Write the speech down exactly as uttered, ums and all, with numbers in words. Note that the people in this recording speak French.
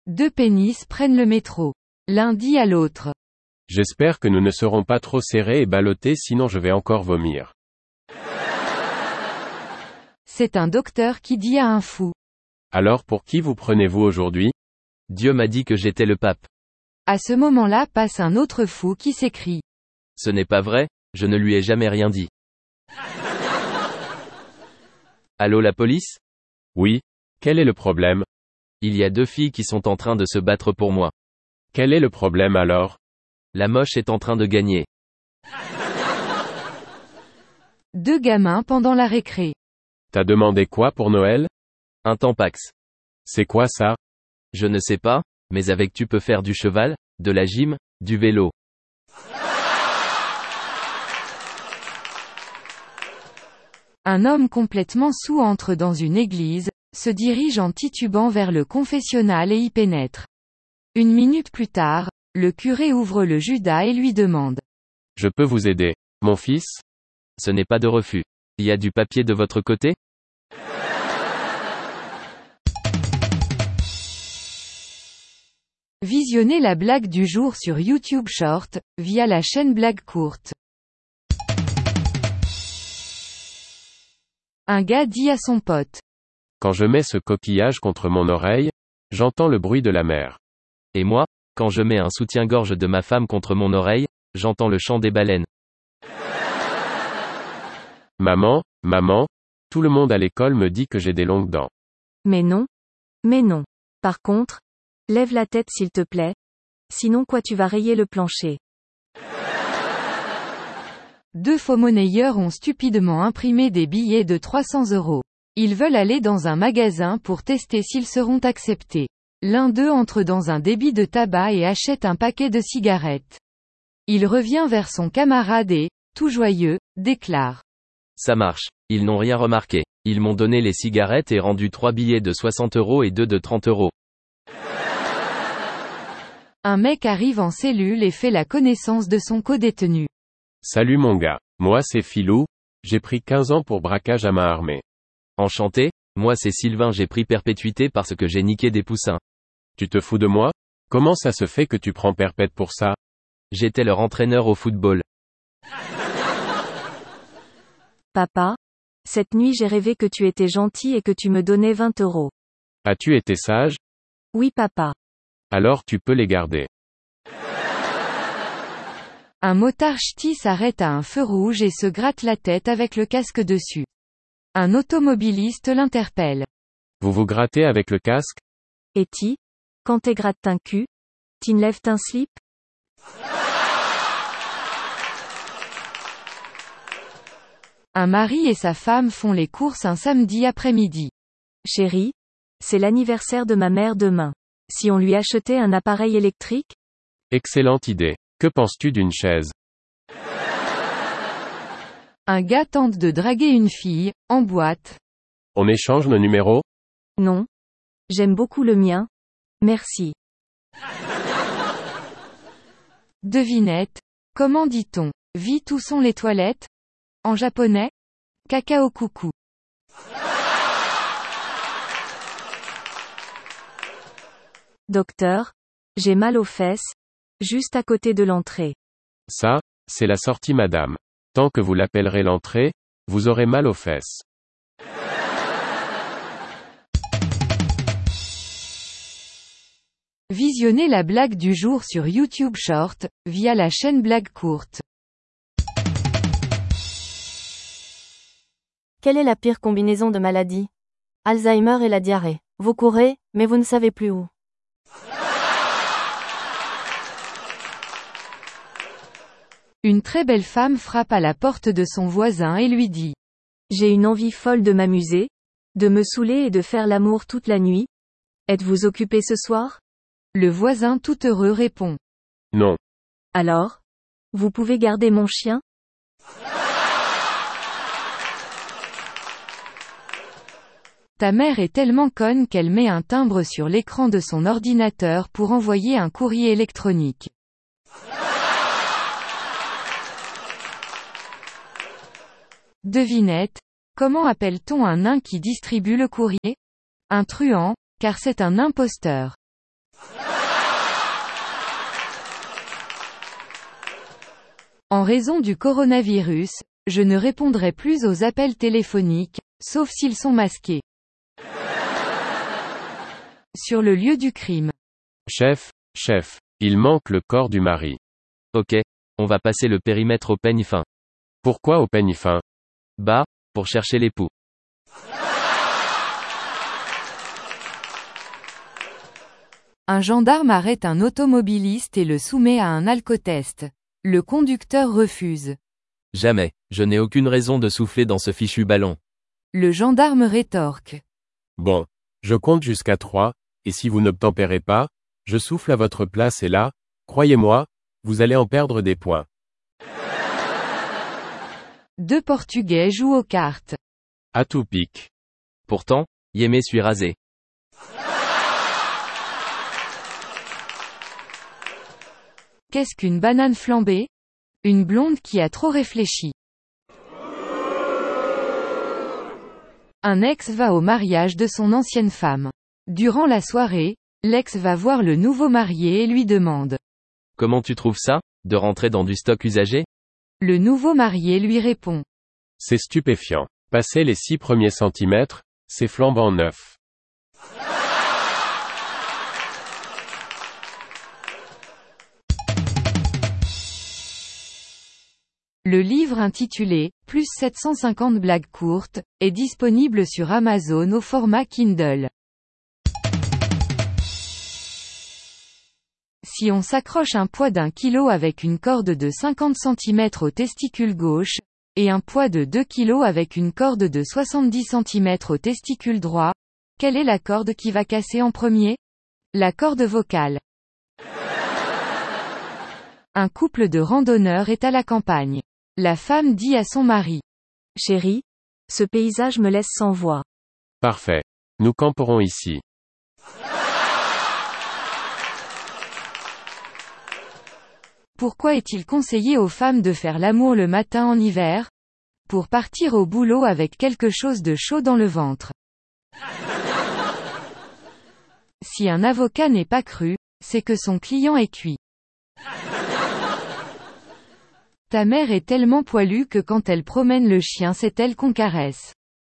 Deux pénis prennent le métro. L'un dit à l'autre. J'espère que nous ne serons pas trop serrés et ballottés sinon je vais encore vomir. C'est un docteur qui dit à un fou. Alors pour qui vous prenez-vous aujourd'hui? Dieu m'a dit que j'étais le pape. À ce moment-là passe un autre fou qui s'écrie. Ce n'est pas vrai, je ne lui ai jamais rien dit. Allô la police? Oui. Quel est le problème? Il y a deux filles qui sont en train de se battre pour moi. Quel est le problème alors? La moche est en train de gagner. Deux gamins pendant la récré. T'as demandé quoi pour Noël? Un tampax. C'est quoi ça? Je ne sais pas, mais avec tu peux faire du cheval, de la gym, du vélo. Un homme complètement saoul entre dans une église, se dirige en titubant vers le confessionnal et y pénètre. Une minute plus tard, le curé ouvre le Judas et lui demande. Je peux vous aider, mon fils? Ce n'est pas de refus. Il y a du papier de votre côté? Visionnez la blague du jour sur YouTube Short, via la chaîne Blague Courte. Un gars dit à son pote. Quand je mets ce coquillage contre mon oreille, j'entends le bruit de la mer. Et moi, quand je mets un soutien-gorge de ma femme contre mon oreille, j'entends le chant des baleines. Maman, maman, tout le monde à l'école me dit que j'ai des longues dents. Mais non. Mais non. Par contre, lève la tête s'il te plaît. Sinon quoi tu vas rayer le plancher. Deux faux monnayeurs ont stupidement imprimé des billets de trois cents euros. Ils veulent aller dans un magasin pour tester s'ils seront acceptés. L'un d'eux entre dans un débit de tabac et achète un paquet de cigarettes. Il revient vers son camarade et, tout joyeux, déclare. Ça marche. Ils n'ont rien remarqué. Ils m'ont donné les cigarettes et rendu trois billets de soixante euros et deux de trente euros. Un mec arrive en cellule et fait la connaissance de son codétenu. Salut mon gars. Moi c'est Philou. J'ai pris quinze ans pour braquage à main armée. Enchanté, moi c'est Sylvain, j'ai pris perpétuité parce que j'ai niqué des poussins. Tu te fous de moi? Comment ça se fait que tu prends perpète pour ça? J'étais leur entraîneur au football. Papa, cette nuit j'ai rêvé que tu étais gentil et que tu me donnais vingt euros. As-tu été sage? Oui papa. Alors tu peux les garder. Un motard ch'ti s'arrête à un feu rouge et se gratte la tête avec le casque dessus. Un automobiliste l'interpelle. Vous vous grattez avec le casque? Et ti, quand t'es gratte un cul, t'enlèves un slip? Un mari et sa femme font les courses un samedi après-midi. Chérie, c'est l'anniversaire de ma mère demain. Si on lui achetait un appareil électrique? Excellente idée. Que penses-tu d'une chaise? Un gars tente de draguer une fille, en boîte. On échange nos numéros? Non. J'aime beaucoup le mien. Merci. Devinette. Comment dit-on? Vite où sont les toilettes? En japonais? Cacao coucou. Docteur, j'ai mal aux fesses, juste à côté de l'entrée. Ça, c'est la sortie madame. Tant que vous l'appellerez l'entrée, vous aurez mal aux fesses. Visionnez la blague du jour sur YouTube Short, via la chaîne Blague Courte. Quelle est la pire combinaison de maladies? Alzheimer et la diarrhée. Vous courez, mais vous ne savez plus où. Une très belle femme frappe à la porte de son voisin et lui dit. J'ai une envie folle de m'amuser, de me saouler et de faire l'amour toute la nuit. Êtes-vous occupé ce soir? Le voisin tout heureux répond. Non. Alors? Vous pouvez garder mon chien? Ta mère est tellement conne qu'elle met un timbre sur l'écran de son ordinateur pour envoyer un courrier électronique. Devinette. Comment appelle-t-on un nain qui distribue le courrier? Un truand, car c'est un imposteur. En raison du coronavirus, je ne répondrai plus aux appels téléphoniques, sauf s'ils sont masqués. Sur le lieu du crime. Chef, chef, il manque le corps du mari. Ok, on va passer le périmètre au peigne fin. Pourquoi au peigne fin? Bah, pour chercher l'époux. Un gendarme arrête un automobiliste et le soumet à un alcotest. Le conducteur refuse. Jamais, je n'ai aucune raison de souffler dans ce fichu ballon. Le gendarme rétorque. Bon, je compte jusqu'à trois, et si vous n'obtempérez pas, je souffle à votre place et là, croyez-moi, vous allez en perdre des points. Deux Portugais jouent aux cartes. À tout pique. Pourtant, Yémé suis rasé. Qu'est-ce qu'une banane flambée? Une blonde qui a trop réfléchi. Un ex va au mariage de son ancienne femme. Durant la soirée, l'ex va voir le nouveau marié et lui demande. Comment tu trouves ça, de rentrer dans du stock usagé? Le nouveau marié lui répond. C'est stupéfiant. Passer les six premiers centimètres, c'est flambant neuf. Le livre intitulé « Plus sept cent cinquante blagues courtes » est disponible sur Amazon au format Kindle. Si on s'accroche un poids d'un kilo avec une corde de cinquante centimètres au testicule gauche, et un poids de deux kilos avec une corde de soixante-dix centimètres au testicule droit, quelle est la corde qui va casser en premier? La corde vocale. Un couple de randonneurs est à la campagne. La femme dit à son mari. Chérie, ce paysage me laisse sans voix. Parfait. Nous camperons ici. Pourquoi est-il conseillé aux femmes de faire l'amour le matin en hiver? Pour partir au boulot avec quelque chose de chaud dans le ventre. Si un avocat n'est pas cru, c'est que son client est cuit. Ta mère est tellement poilue que quand elle promène le chien c'est elle qu'on caresse.